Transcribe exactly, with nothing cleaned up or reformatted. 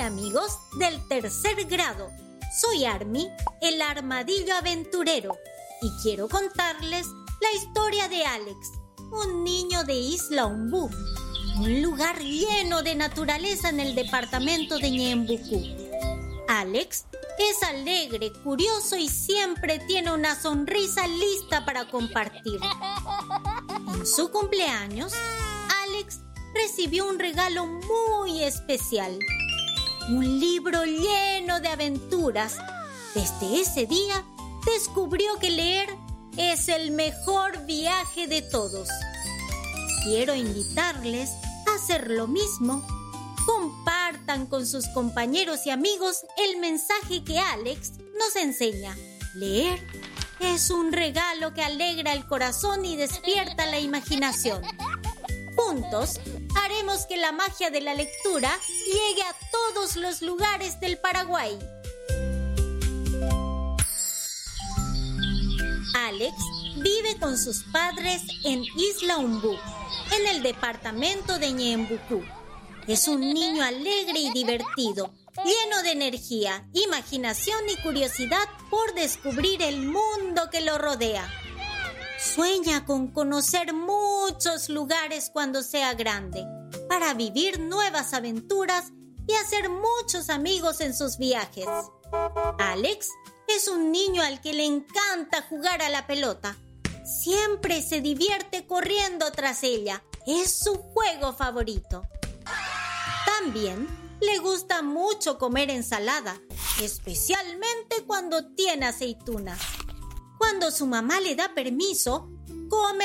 Hola amigos del tercer grado, soy Army, el armadillo aventurero, y quiero contarles la historia de Alex, un niño de Isla Ombú, un lugar lleno de naturaleza en el departamento de Ñeembucú. Alex es alegre, curioso y siempre tiene una sonrisa lista para compartir. En su cumpleaños, Alex recibió un regalo muy especial. Un libro lleno de aventuras. Desde ese día, descubrió que leer es el mejor viaje de todos. Quiero invitarles a hacer lo mismo. Compartan con sus compañeros y amigos el mensaje que Alex nos enseña. Leer es un regalo que alegra el corazón y despierta la imaginación. Juntos haremos que la magia de la lectura llegue a todos los lugares del Paraguay. Alex vive con sus padres en Isla Ombú, en el departamento de Ñeembucú. Es un niño alegre y divertido, lleno de energía, imaginación y curiosidad por descubrir el mundo que lo rodea. Sueña con conocer muchos lugares cuando sea grande, para vivir nuevas aventuras y hacer muchos amigos en sus viajes. Alex es un niño al que le encanta jugar a la pelota. Siempre se divierte corriendo tras ella. Es su juego favorito. También le gusta mucho comer ensalada, especialmente cuando tiene aceitunas. Cuando su mamá le da permiso, come